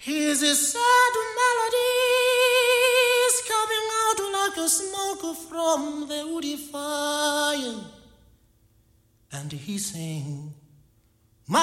His sad melodies coming out like a smoke from the woody fire, and he sings.